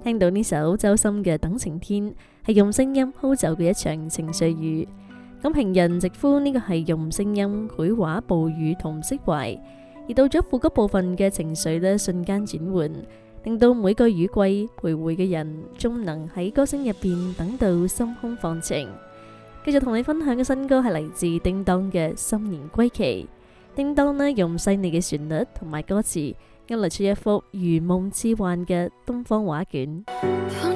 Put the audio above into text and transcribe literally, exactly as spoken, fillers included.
聽到呢首周深嘅《等晴天》，係用聲音鋪就嘅一場情緒雨。咁平人直呼呢個係用聲音繪畫暴雨同釋懷，而到咗副歌部分嘅情緒呢，瞬間轉換，令到每個雨季徘徊嘅人，終能喺歌聲入邊等到心空放晴。繼續同你分享嘅新歌係嚟自叮當嘅《新年歸期》。叮當呢用細膩嘅旋律同埋歌詞，勾勒出一幅如夢似幻嘅東方畫卷。